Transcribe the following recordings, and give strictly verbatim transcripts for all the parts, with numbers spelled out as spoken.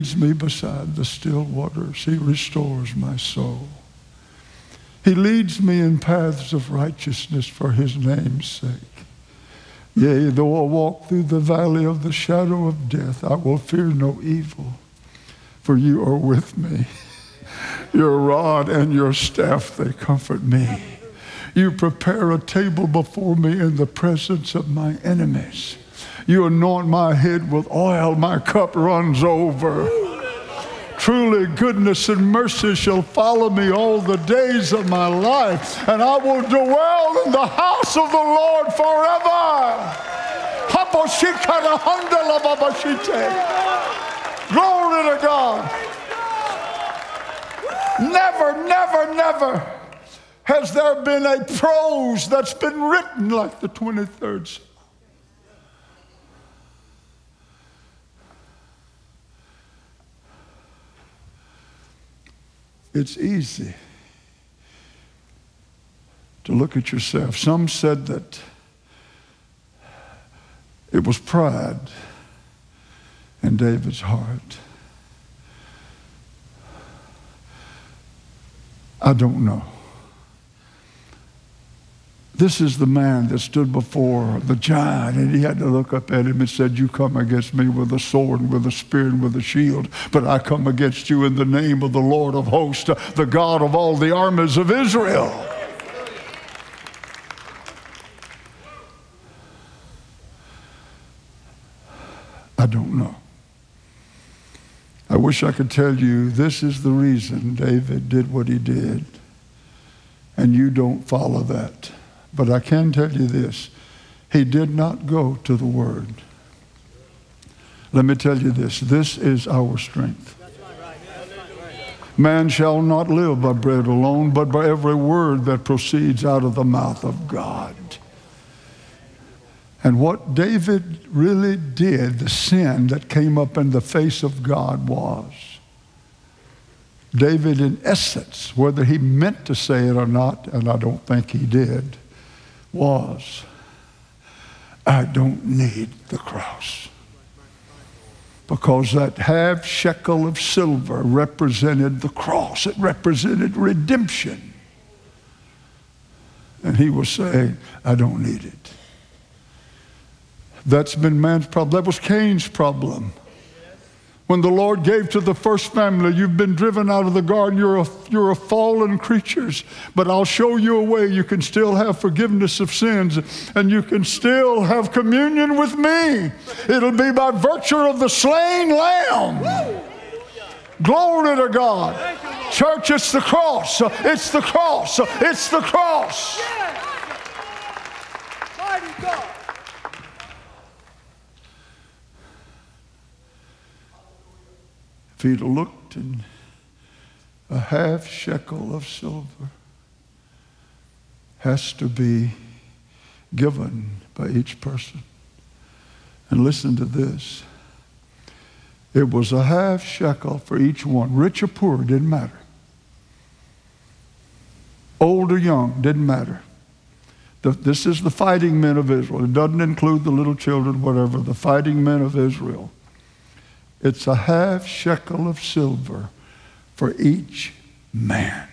leads me beside the still waters. He restores my soul. He leads me in paths of righteousness for his name's sake. Yea, though I walk through the valley of the shadow of death, I will fear no evil, for you are with me. Your rod and your staff, they comfort me. You prepare a table before me in the presence of my enemies. You anoint my head with oil, my cup runs over. Truly, goodness and mercy shall follow me all the days of my life, and I will dwell in the house of the Lord forever. Glory to God. Never, never, never has there been a prose that's been written like the twenty-third Psalm. It's easy to look at yourself. Some said that it was pride in David's heart. I don't know. This is the man that stood before the giant, and he had to look up at him and said, you come against me with a sword and with a spear and with a shield, but I come against you in the name of the Lord of hosts, the God of all the armies of Israel. I don't know. I wish I could tell you this is the reason David did what he did, and you don't follow that. But I can tell you this, he did not go to the Word. Let me tell you this, this is our strength. Man shall not live by bread alone, but by every word that proceeds out of the mouth of God. And what David really did, the sin that came up in the face of God was, David in essence, whether he meant to say it or not, and I don't think he did, was, I don't need the cross. Because that half shekel of silver represented the cross. It represented redemption. And he was saying, I don't need it. That's been man's problem. That was Cain's problem. When the Lord gave to the first family, you've been driven out of the garden, you're a, you're a fallen creatures, but I'll show you a way you can still have forgiveness of sins and you can still have communion with me. It'll be by virtue of the slain lamb. Woo! Glory to God. Church, it's the cross. It's the cross. It's the cross. Mighty God. If he'd looked in a half shekel of silver has to be given by each person. And listen to this. It was a half shekel for each one. Rich or poor, didn't matter. Old or young, didn't matter. The, this is the fighting men of Israel. It doesn't include the little children, whatever. The fighting men of Israel. It's a half shekel of silver for each man.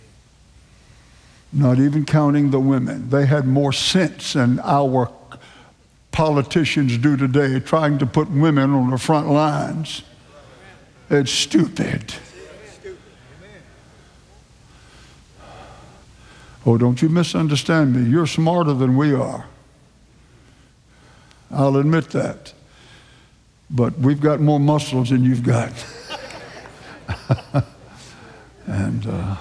Not even counting the women. They had more sense than our politicians do today, trying to put women on the front lines. It's stupid. Oh, don't you misunderstand me. You're smarter than we are. I'll admit that. But we've got more muscles than you've got. and uh,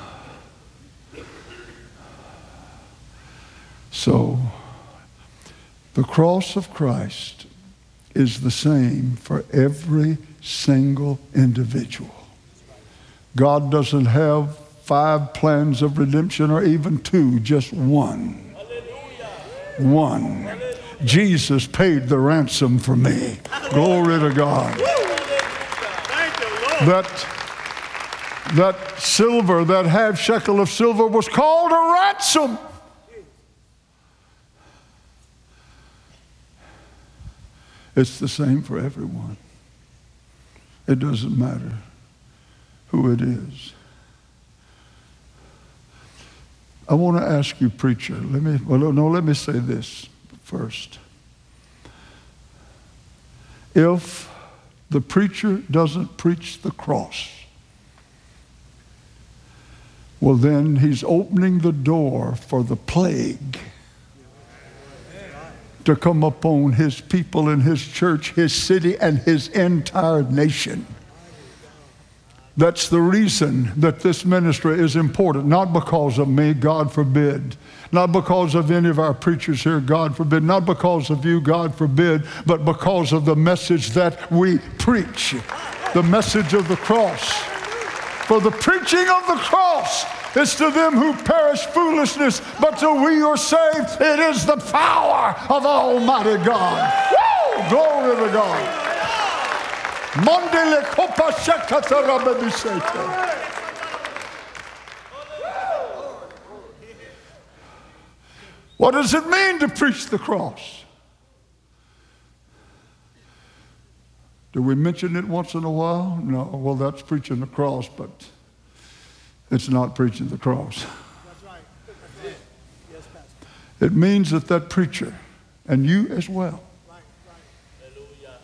so the cross of Christ is the same for every single individual. God doesn't have five plans of redemption or even two, just one. Hallelujah. One. Hallelujah. Jesus paid the ransom for me. Glory to God. That, that silver, that half shekel of silver was called a ransom. It's the same for everyone. It doesn't matter who it is. I want to ask you, preacher, let me, well, no, let me say this first. If the preacher doesn't preach the cross, well, then he's opening the door for the plague to come upon his people and his church, his city, and his entire nation. That's the reason that this ministry is important, not because of me, God forbid, not because of any of our preachers here, God forbid, not because of you, God forbid, but because of the message that we preach, the message of the cross. For the preaching of the cross is to them who perish foolishness, but to we who are saved, it is the power of Almighty God. Woo! Glory to God. What does it mean to preach the cross? Do we mention it once in a while? No. Well, that's preaching the cross, but it's not preaching the cross. That's right. That's it. Yes, Pastor. It means that that preacher, and you as well, Right, right. Hallelujah.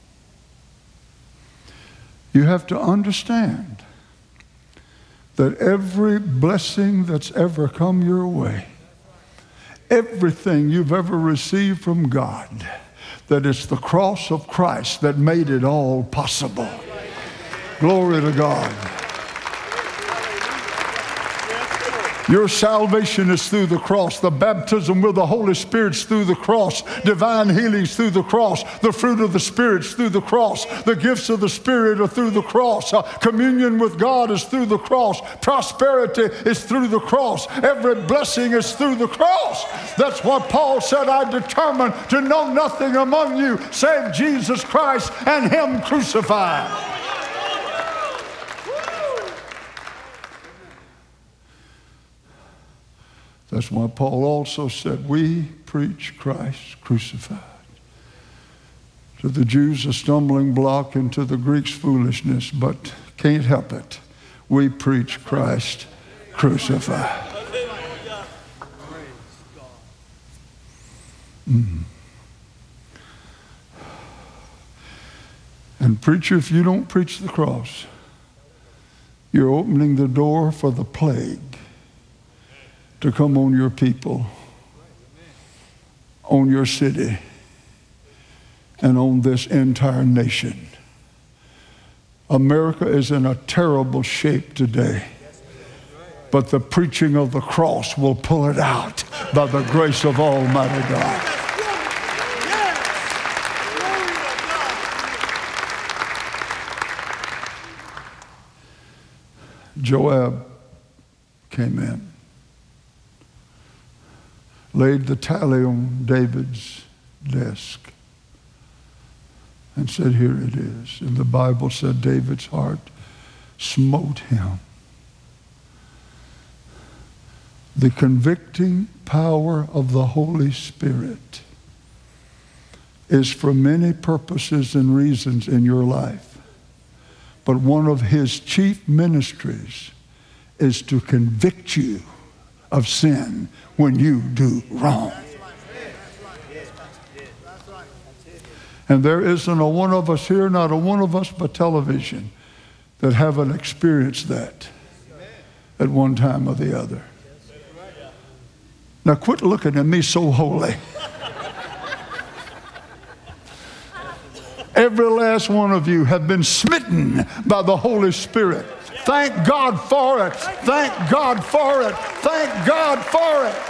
you have to understand that every blessing that's ever come your way, everything you've ever received from God, that it's the cross of Christ that made it all possible. Glory to God. Your salvation is through the cross. The baptism with the Holy Spirit's through the cross. Divine healing's through the cross. The fruit of the Spirit's through the cross. The gifts of the Spirit are through the cross. Uh, communion with God is through the cross. Prosperity is through the cross. Every blessing is through the cross. That's what Paul said, I determined to know nothing among you save Jesus Christ and Him crucified. That's why Paul also said, we preach Christ crucified. To the Jews, a stumbling block, and to the Greeks, foolishness, but can't help it. We preach Christ crucified. Mm. And preacher, if you don't preach the cross, you're opening the door for the plague to come on your people, on your city, and on this entire nation. America is in a terrible shape today, but the preaching of the cross will pull it out by the grace of Almighty God. Joab came in, laid the tally on David's desk, and said, here it is. And the Bible said David's heart smote him. The convicting power of the Holy Spirit is for many purposes and reasons in your life. But one of his chief ministries is to convict you of sin when you do wrong. And there isn't a one of us here, not a one of us but television, that haven't experienced that at one time or the other. Now quit looking at me so holy. Every last one of you have been smitten by the Holy Spirit. Thank God for it. Thank God for it. Thank God for it.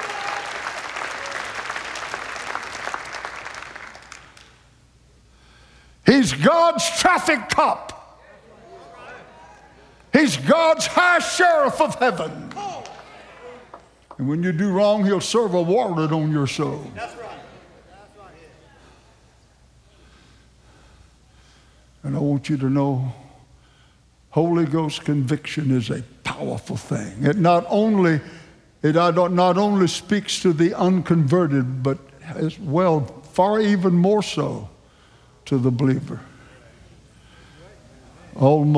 He's God's traffic cop. He's God's high sheriff of heaven. And when you do wrong, he'll serve a warrant on your soul. That's right. That's right. And I want you to know, Holy Ghost conviction is a powerful thing. It not only it not only speaks to the unconverted, but as well, far even more so, to the believer. almost